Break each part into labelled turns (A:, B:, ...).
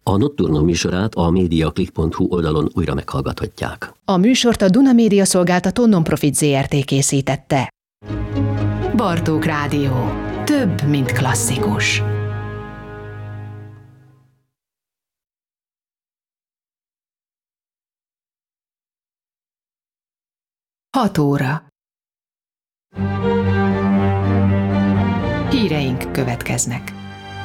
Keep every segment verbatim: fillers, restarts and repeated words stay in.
A: A Nocturno műsorát a mediaclick pont hu oldalon újra meghallgathatják.
B: A műsort a Duna Média Szolgáltató Nonprofit zé er té készítette. Bartók Rádió. Több, mint klasszikus. Hat óra. Híreink következnek.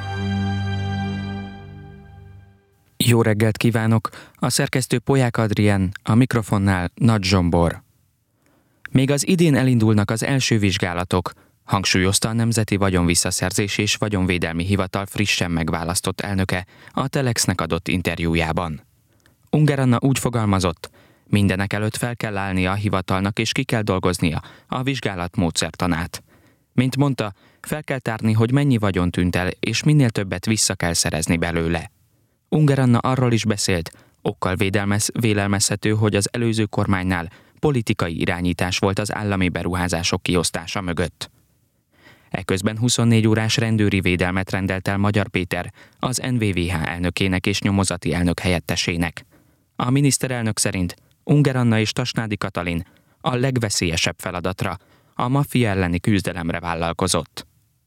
C: Jó reggelt kívánok! A szerkesztő Polyák Adrien, a mikrofonnál Nagy Zsombor. Még az idén elindulnak az első vizsgálatok, hangsúlyozta a Nemzeti Vagyonvisszaszerzési és Vagyonvédelmi Hivatal frissen megválasztott elnöke a Telexnek adott interjújában. Ungár Anna úgy fogalmazott, mindenek előtt fel kell állnia a hivatalnak és ki kell dolgoznia a vizsgálat módszertanát. Mint mondta, fel kell tárni, hogy mennyi vagyon tűnt el, és minél többet vissza kell szerezni belőle. Ungár Anna arról is beszélt, okkal védelmez, vélelmezhető, hogy az előző kormánynál politikai irányítás volt az állami beruházások kiosztása mögött. Eközben huszonnégy órás rendőri védelmet rendelt el Magyar Péter, az en vé vé há elnökének és nyomozati elnök helyettesének. A miniszterelnök szerint Ungár Anna és Tasnádi Katalin a legveszélyesebb feladatra, a maffia elleni küzdelemre vállalkozott.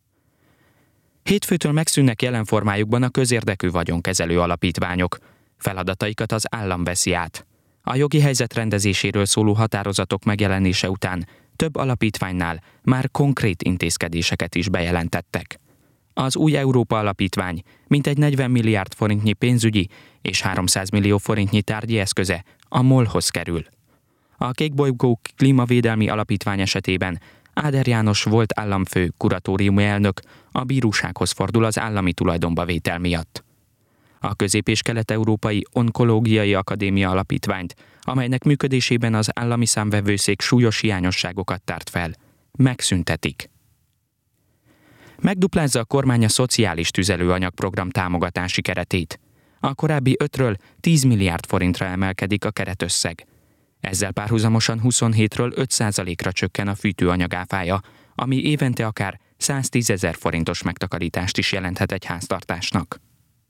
C: Hétfőtől megszűnnek jelen formájukban a közérdekű vagyonkezelő alapítványok. Feladataikat az állam veszi át. A jogi helyzet rendezéséről szóló határozatok megjelenése után több alapítványnál már konkrét intézkedéseket is bejelentettek. Az új Európa Alapítvány mintegy negyven milliárd forintnyi pénzügyi és háromszáz millió forintnyi tárgyi eszköze a MOL-hoz kerül. A Kékbolygó Klímavédelmi Alapítvány esetében Áder János volt államfő kuratóriumi elnök a bírósághoz fordul az állami tulajdonba vétel miatt. A Közép- és Kelet-Európai Onkológiai Akadémia Alapítványt, amelynek működésében az állami számvevőszék súlyos hiányosságokat tárt fel, megszüntetik. Megduplázza a kormány a szociális tüzelőanyagprogram támogatási keretét. A korábbi ötről tíz milliárd forintra emelkedik a keretösszeg. Ezzel párhuzamosan huszonhétről öt százalékra csökken a fűtőanyag áfája, ami évente akár száztízezer forintos megtakarítást is jelenthet egy háztartásnak.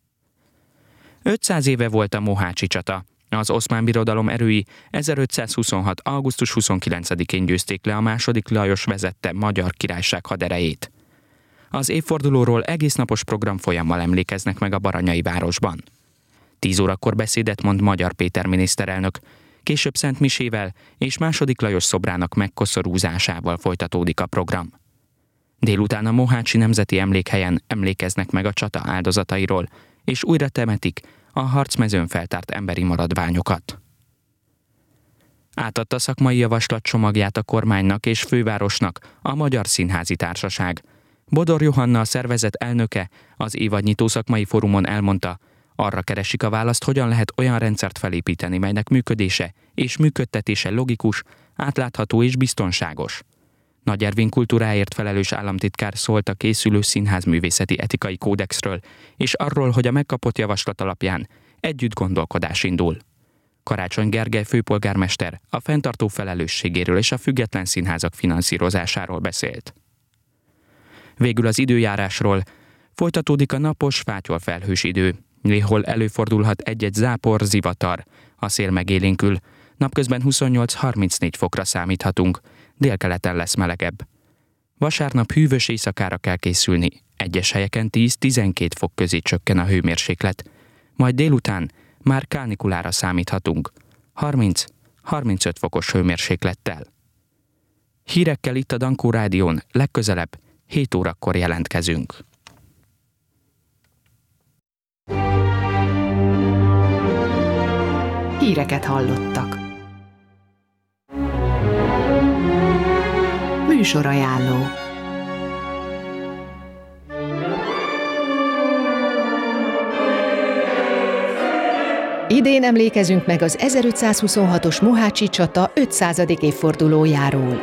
C: ötszáz éve volt a Mohácsi csata. Az Oszmán Birodalom erői ezerötszázhuszonhat. augusztus huszonkilencedikén győzték le a második Lajos vezette Magyar Királyság haderejét. Az évfordulóról egésznapos programfolyammal emlékeznek meg a Baranyai városban. Tíz órakor beszédet mond Magyar Péter miniszterelnök, később Szent Misével és második Lajos szobrának megkoszorúzásával folytatódik a program. Délután a Mohácsi Nemzeti Emlékhelyen emlékeznek meg a csata áldozatairól, és újra temetik a harcmezőn feltárt emberi maradványokat. Átadta szakmai javaslat csomagját a kormánynak és fővárosnak a Magyar Színházi Társaság. Bodor Johanna, a szervezet elnöke, az évadnyitó szakmai fórumon elmondta, arra keresik a választ, hogyan lehet olyan rendszert felépíteni, melynek működése és működtetése logikus, átlátható és biztonságos. Nagy Ervin kultúráért felelős államtitkár szólt a készülő színházművészeti etikai kódexről, és arról, hogy a megkapott javaslat alapján együtt gondolkodás indul. Karácsony Gergely főpolgármester a fenntartó felelősségéről és a független színházak finanszírozásáról beszélt. Végül az időjárásról. Folytatódik a napos, fátyolfelhős idő. Néhol előfordulhat egy-egy zápor, zivatar. A szél megélénkül. Napközben huszonnyolc-harmincnégy fokra számíthatunk. Délkeleten lesz melegebb. Vasárnap hűvös éjszakára kell készülni. Egyes helyeken tíz-tizenkét fok közé csökken a hőmérséklet. Majd délután már kánikulára számíthatunk. harminc-harmincöt fokos hőmérséklettel. Hírekkel itt a Dankó Rádión legközelebb hét órakor jelentkezünk.
B: Híreket hallottak. Műsorajánló. Idén emlékezünk meg az ezerötszázhuszonhatos Mohácsi csata ötszázadik évfordulójáról.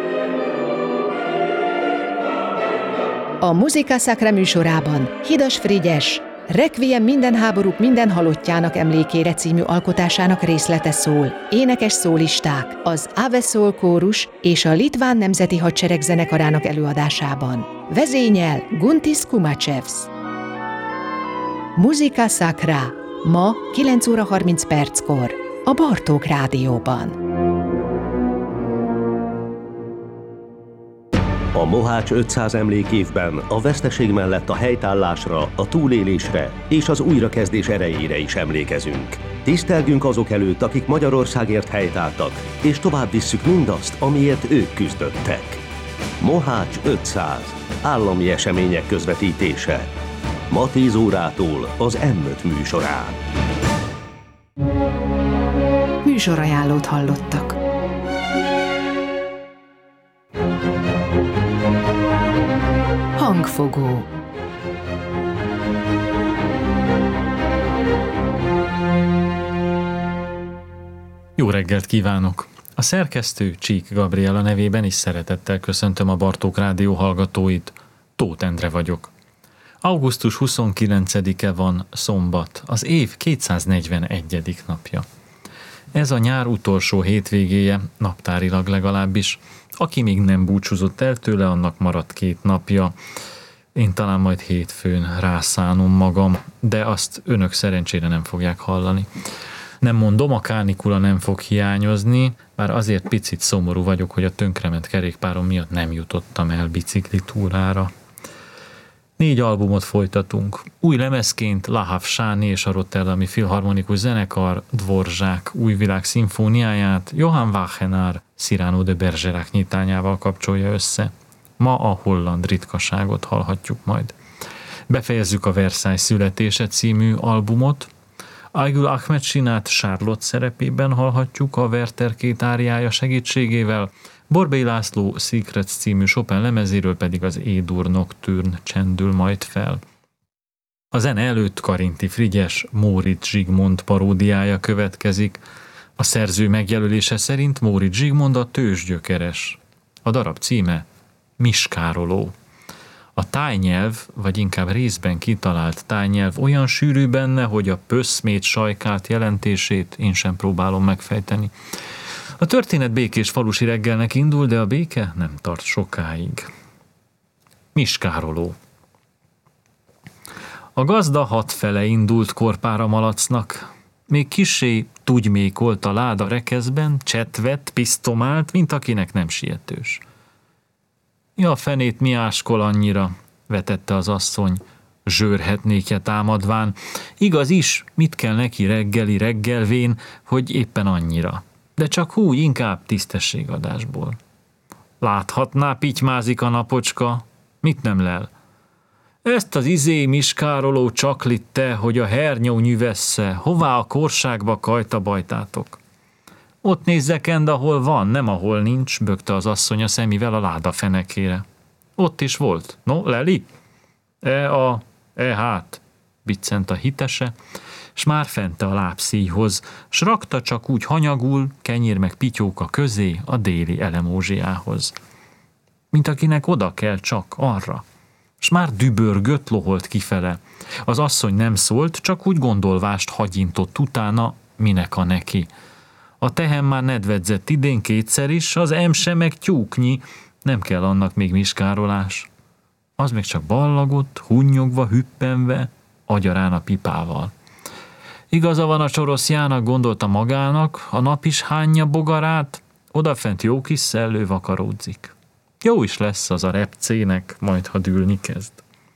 B: A Musica Sacra műsorában Hidas Frigyes Requiem minden háborúk minden halottjának emlékére című alkotásának részlete szól. Énekes szólisták, az Ave Sol kórus és a Litván Nemzeti Hadsereg zenekarának előadásában. Vezényel Guntis Kumacevs. Musica Sacra, Ma kilenc óra harminc perckor a Bartók Rádióban.
A: A Mohács ötszáz emlékévben a veszteség mellett a helytállásra, a túlélésre és az újrakezdés erejére is emlékezünk. Tisztelgünk azok előtt, akik Magyarországért helytálltak, és tovább visszük mindazt, amiért ők küzdöttek. Mohács ötszáz. Állami események közvetítése. Ma tíz órától az em öt műsorán.
B: Műsorajánlót hallottak. Hangfogó.
D: Jó reggelt kívánok! A szerkesztő Csík Gabriela nevében is szeretettel köszöntöm a Bartók Rádió hallgatóit. Tóth Endre vagyok. augusztus huszonkilencedike van, szombat, az év kétszáznegyvenegyedik napja. Ez a nyár utolsó hétvégéje, naptárilag legalábbis. Aki még nem búcsúzott el tőle, annak maradt két napja. Én talán majd hétfőn rászánom magam, de azt önök szerencsére nem fogják hallani. Nem mondom, a kánikula nem fog hiányozni, bár azért picit szomorú vagyok, hogy a tönkrement kerékpárom miatt nem jutottam el biciklitúrára. Négy albumot folytatunk. Új lemezként Lahav Sáni és a Rotterdami Filharmonikus Zenekar Dvorzsák újvilág szimfóniáját Johann Wagenaar Cyrano de Bergerac nyitányával kapcsolja össze. Ma a holland ritkaságot hallhatjuk majd. Befejezzük a Versailles születése című albumot. Aygül Ahmed Sinát Charlotte szerepében hallhatjuk a Werther két áriája segítségével, Borbély László Secrets című Chopin lemezéről pedig az E-dur Nocturne csendül majd fel. A zene előtt Karinti Frigyes Móricz Zsigmond paródiája következik. A szerző megjelölése szerint Móricz Zsigmond a tőzsgyökeres. A darab címe Miskároló. A tájnyelv, vagy inkább részben kitalált tájnyelv olyan sűrű benne, hogy a pöszmét sajkált jelentését én sem próbálom megfejteni. A történet békés falusi reggelnek indul, de a béke nem tart sokáig. Miskároló. A gazda hatfele indult korpára malacnak. Még kissé tugymékolt a láda rekeszben, csetvett, pisztomált, mint akinek nem sietős. Ja, fenét mi áskol annyira, vetette az asszony, zsörhetnékje támadván. Igaz is, mit kell neki reggeli reggelvén, hogy éppen annyira. De csak úgy, inkább tisztességadásból. Láthatná, pitymázik a napocska, mit nem lel? Ezt az izé miskároló csaklit te, hogy a hernyó nyüvessze, hová a korságba kajta bajtátok? Ott nézzekend, ahol van, nem ahol nincs, bökte az asszony a szemével a láda fenekére. Ott is volt. No, leli? E a, e hát, biccent a hitese, s már fente a lábszíjhoz, s rakta csak úgy hanyagul, kenyér meg pityóka közé a déli elemózsiához. Mint akinek oda kell csak arra. S már dübörgött, loholt kifele. Az asszony nem szólt, csak úgy gondolvást hagyintott utána, minek a neki. A tehem már nedvedzett idén kétszer is, az emse meg tyúknyi, nem kell annak még miskárolás. Az még csak ballagott, hunnyogva, hüppenve, agyarán a pipával. Igaza van a csoroszjának, gondolta magának, a nap is hányja bogarát, odafent jó kis szellő vakaródzik. Jó is lesz az a repcének, majd ha dűlni kezd.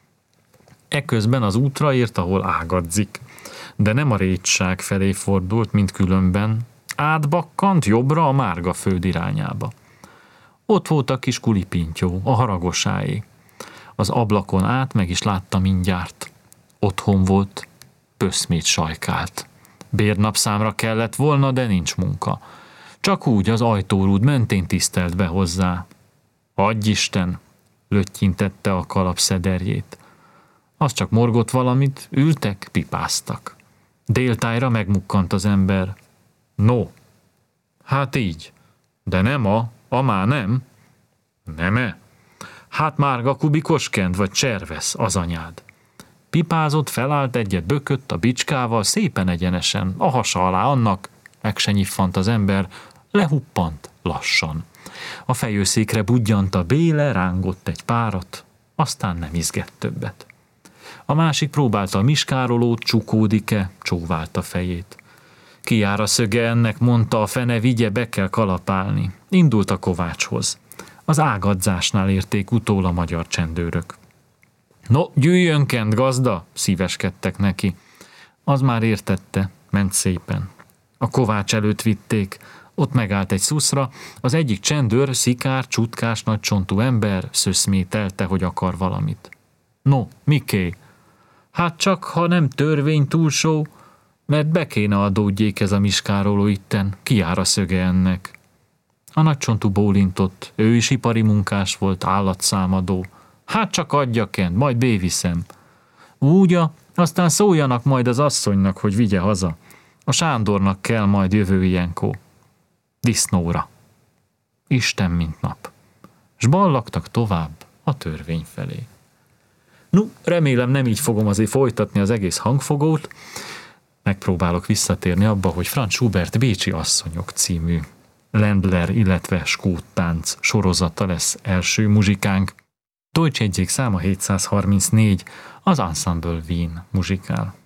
D: Eközben az útra ért, ahol ágadzik, de nem a rétság felé fordult, mint különben, átbakkant jobbra a márga föld irányába. Ott volt a kis kulipintyó, a haragosáé. Az ablakon át meg is látta mindjárt. Otthon volt, pöszmét sajkált. Bérnapszámra kellett volna, de nincs munka. Csak úgy az ajtórúd mentén tisztelt be hozzá. Adjisten, löttyintette a kalap szederjét. Az csak morgott valamit, ültek, pipáztak. Déltájra megmukkant az ember. No, hát így. De nem a, a már nem. Nem-e? Hát márga kubikoskend vagy cservesz az anyád. Pipázott, felállt egyet, bökött a bicskával, szépen egyenesen, a hasa alá annak, meg se nyiffant az ember, lehuppant lassan. A fejőszékre budjant a béle, rángott egy párat, aztán nem izgett többet. A másik próbálta a miskárolót, csukódik-e, csóválta fejét. Ki jár a szöge ennek, mondta, a fene vigye, be kell kalapálni. Indult a kovácshoz. Az ágadzásnál érték utól a magyar csendőrök. No, gyűjjön kent, gazda, szíveskedtek neki. Az már értette, ment szépen. A kovács előtt vitték, ott megállt egy szuszra, az egyik csendőr, szikár, csutkás, nagycsontú ember szöszmételte, hogy akar valamit. No, miké? Hát csak, ha nem törvény túlsó, mert be kéne adódjék ez a miskároló itten, ki jár a szöge ennek. A nagycsontú bólintott, ő is ipari munkás volt, állatszámadó. Hát csak adjakent, majd béviszem. Úgya, aztán szóljanak majd az asszonynak, hogy vigye haza. A Sándornak kell majd jövő ilyenkor. Disznóra. Isten mint nap. S ballagtak tovább a törvény felé. No, remélem nem így fogom azért folytatni az egész hangfogót. Megpróbálok visszatérni abba, hogy Franz Schubert Bécsi asszonyok című Ländler, illetve skót tánc sorozata lesz első muzsikánk. Deutsch jegyzék száma hétszázharmincnégy, az Ensemble Wien muzsikál.